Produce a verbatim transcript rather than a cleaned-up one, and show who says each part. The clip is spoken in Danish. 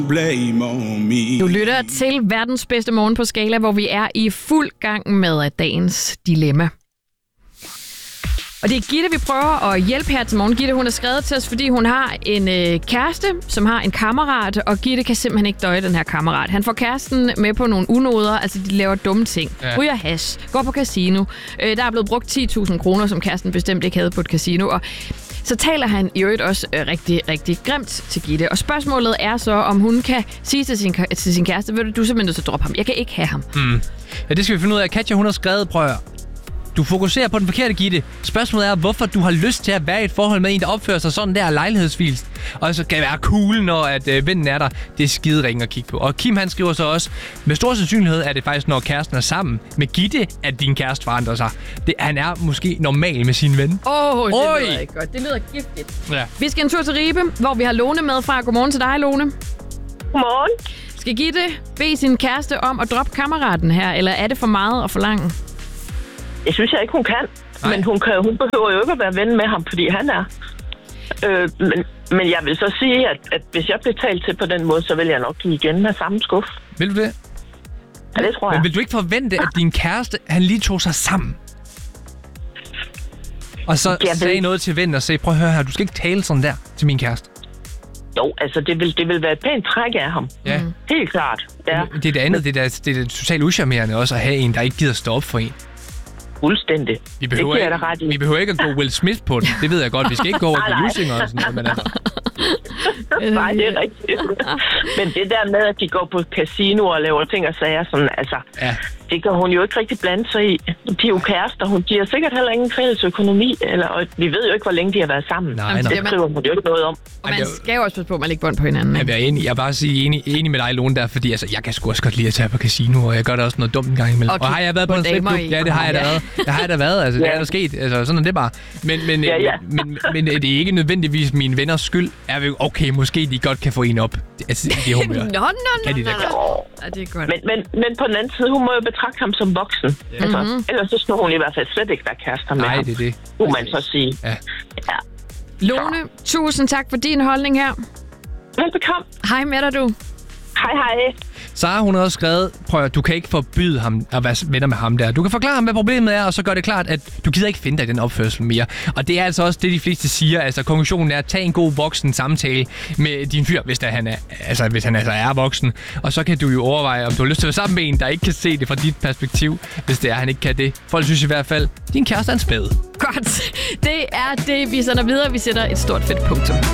Speaker 1: Du lytter til verdens bedste morgen på Skala, hvor vi er i fuld gang med dagens dilemma. Og det er Gitte, vi prøver at hjælpe her til morgen. Gitte, hun har skrevet til os, fordi hun har en øh, kæreste, som har en kammerat, og Gitte kan simpelthen ikke døje den her kammerat. Han får kæresten med på nogle unoder, altså de laver dumme ting. Ja. Ryger hash, går på casino. Øh, der er blevet brugt ti tusind kroner, som kæresten bestemt ikke havde på et casino, og så taler han i øvrigt også øh, rigtig, rigtig grimt til Gitte. Og spørgsmålet er så, om hun kan sige til sin, til sin kæreste, ved du, du er simpelthen nødt til at droppe ham. Jeg kan ikke have ham.
Speaker 2: Mm. Ja, det skal vi finde ud af. Katja, hun har skrevet, prøv at du fokuserer på den forkerte, Gitte. Spørgsmålet er, hvorfor du har lyst til at være i et forhold med en, der opfører sig sådan der lejlighedsvist. Og så kan det være cool, når at, øh, vennen er der. Det er skide ringe at kigge på. Og Kim, han skriver så også, med stor sandsynlighed er det faktisk, når kæresten er sammen med Gitte, at din kæreste forandrer sig. Det, han er måske normal med sin ven.
Speaker 1: Åh, oh, det Oi. lyder ikke godt. Det lyder giftigt.
Speaker 2: Ja.
Speaker 1: Vi skal en tur til Ribe, hvor vi har Lone med fra. Godmorgen til dig, Lone.
Speaker 3: Godmorgen.
Speaker 1: Skal Gitte bede sin kæreste om at droppe kammeraten her, eller er det for meget at forlange?
Speaker 3: Jeg synes jeg ikke, hun kan. Nej. Men hun, kan, hun behøver jo ikke at være ven med ham, fordi han er. Øh, men, men jeg vil så sige, at, at hvis jeg bliver talt til på den måde, så vil jeg nok give igen med samme skuff.
Speaker 2: Vil du det?
Speaker 3: Ja, det tror jeg.
Speaker 2: Men vil du ikke forvente, at din kæreste, han lige tog sig sammen? Og så jeg sagde vil... noget til vennen og sagde, prøv at høre her, du skal ikke tale sådan der til min kæreste.
Speaker 3: Jo, altså det vil, det vil være et pænt træk af ham.
Speaker 2: Ja.
Speaker 3: Mm. Helt klart. Ja.
Speaker 2: Det er det andet, det er, det er totalt uscharmerende også at have en, der ikke gider stå op for en.
Speaker 3: Fuldstændig.
Speaker 2: Vi behøver, ikke, ret vi behøver ikke at gå Will Smith på det. Det ved jeg godt. Vi skal ikke gå over på Jusinger og sådan noget. Men altså.
Speaker 3: Nej, det er rigtigt. Men det der med, at de går på casino og laver ting og sager, sådan, altså, ja. Det kan hun jo ikke rigtig blande sig i. De er jo kærester. Hun giver sikkert heller ingen fælles økonomi. Eller, og vi ved jo ikke, hvor længe de har været sammen.
Speaker 2: Nej, nej.
Speaker 3: Det skriver hun jo ikke noget om.
Speaker 1: Og man skal jo også passe på, at man lægger bånd på hinanden.
Speaker 2: Jeg er enig. Jeg er bare sige enig, enig med dig, Lone, der, fordi altså, jeg kan sgu også godt lide at tage på casino, og jeg gør det også noget dumt en gang imellem. Og, og har jeg været på, på en stripklub? Ja, det har jeg da været. Det har jeg da været. Altså, ja. Det er der sket. Altså, sådan er det bare. Men, men,
Speaker 3: ja, ja.
Speaker 2: men, men, men det er ikke nødvendigvis mine venners skyld. Er vi okay, måske de godt kan få en op. Altså, det humør.
Speaker 1: Nå, nå, nå,
Speaker 2: de
Speaker 1: nå,
Speaker 3: ja, det er godt. Men, men, men på den anden side, hun må jo betragte ham som voksen. Yeah. Altså, mm-hmm. Ellers så skulle hun i hvert fald slet ikke være kærester med
Speaker 2: Nej,
Speaker 3: ham.
Speaker 2: det er det.
Speaker 3: Kunne man så sige.
Speaker 2: Ja.
Speaker 3: Ja.
Speaker 1: Lone, tusind tak for din holdning her.
Speaker 3: Velbekomme.
Speaker 1: Hej med dig, du.
Speaker 3: Hej, hej.
Speaker 2: Sara, hun har også skrevet, prøv at du kan ikke forbyde ham at være venner med ham der. Du kan forklare ham, hvad problemet er, og så gør det klart, at du gider ikke finde dig i den opførsel mere. Og det er altså også det, de fleste siger. Altså, konklusionen er, at tage en god voksen samtale med din fyr, hvis, der, han, er, altså, hvis han altså er voksen. Og så kan du jo overveje, om du har lyst til at være sammen med en, der ikke kan se det fra dit perspektiv, hvis det er, han ikke kan det. Folk synes i hvert fald, din kæreste er en spæde.
Speaker 1: Godt. Det er det, vi sender videre. Vi sætter et stort fedt punktum.